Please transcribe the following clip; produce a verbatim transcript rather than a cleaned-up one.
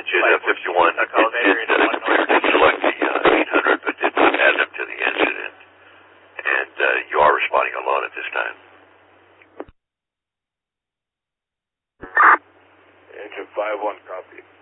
engine uh, fifty-one. It, it, it, uh, did select the uh, eight hundred, but did not add them to the incident. And uh, you are responding alone at this time. Engine five one, copy.